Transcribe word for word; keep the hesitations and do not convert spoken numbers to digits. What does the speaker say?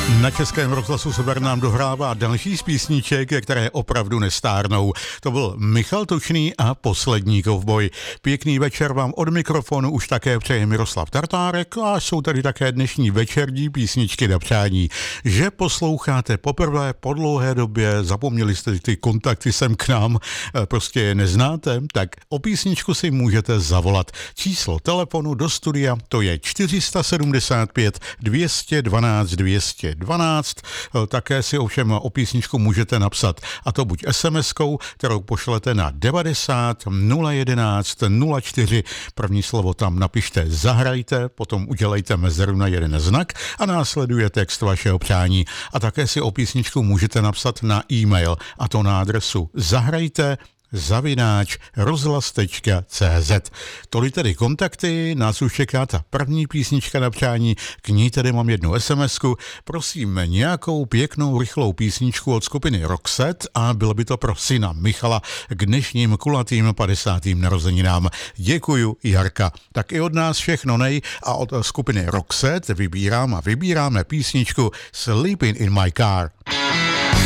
Na Českém rozhlasu Sever nám dohrává další z písniček, které opravdu nestárnou. To byl Michal Tučný a Poslední kovboj. Pěkný večer vám od mikrofonu už také přeje Miroslav Tartárek a jsou tady také dnešní večerní písničky na přání. Že posloucháte poprvé po dlouhé době, zapomněli jste ty kontakty sem k nám, prostě je neznáte, tak o písničku si můžete zavolat. Číslo telefonu do studia to je čtyři sedmdesát pět dvě stě dvanáct dvě stě dvanáct. Také si ovšem o písničku můžete napsat, a to buď es em eskou, kterou pošlete na devadesát nula jedenáct nula čtyři. První slovo tam napište zahrajte, potom udělejte mezeru na jeden znak a následuje text vašeho přání. A také si o písničku můžete napsat na e-mail, a to na adresu zahrajte zavináč rozhlas tečka cé zet. Tolik tedy kontakty, nás už čeká ta první písnička na přání, k ní tedy mám jednu es em esku, prosím nějakou pěknou rychlou písničku od skupiny Roxette a bylo by to pro syna Michala k dnešním kulatým padesátým narozeninám. Děkuju, Jarka. Tak i od nás všechno nej a od skupiny Roxette vybírám a vybíráme písničku Sleeping in my car.